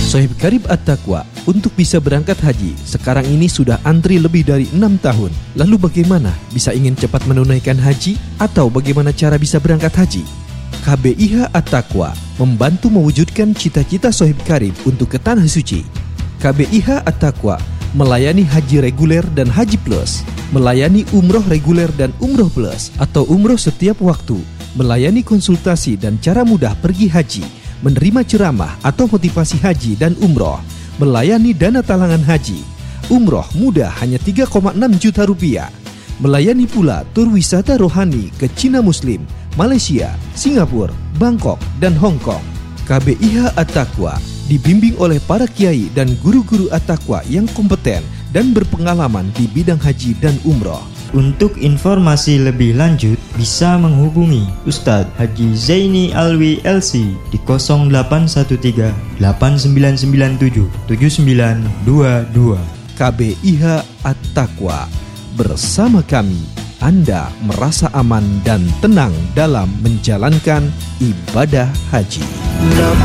Sohib Karib At-Taqwa, untuk bisa berangkat haji, sekarang ini sudah antri lebih dari 6 tahun. Lalu bagaimana? Bisa ingin cepat menunaikan haji? Atau bagaimana cara bisa berangkat haji? KBIH At-Taqwa membantu mewujudkan cita-cita Sohib Karib untuk ke Tanah Suci. KBIH At-Taqwa melayani haji reguler dan haji plus, melayani umroh reguler dan umroh plus atau umroh setiap waktu, melayani konsultasi dan cara mudah pergi haji, menerima ceramah atau motivasi haji dan umroh, melayani dana talangan haji, umroh mudah hanya 3,6 juta rupiah, melayani pula tur wisata rohani ke Cina Muslim, Malaysia, Singapura, Bangkok, dan Hong Kong. KBIH At-Taqwa dibimbing oleh para kiai dan guru-guru At-Taqwa yang kompeten dan berpengalaman di bidang haji dan umroh. Untuk informasi lebih lanjut bisa menghubungi Ustadz Haji Zaini Alwi LC di 0813 8997 7922. KBIH At-Taqwa, bersama kami Anda merasa aman dan tenang dalam menjalankan ibadah haji.